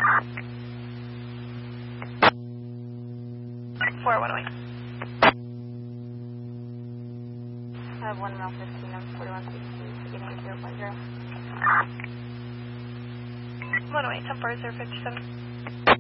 4108. I have 1 mile 15, I'm 4162, beginning 0.0. 108, 104057.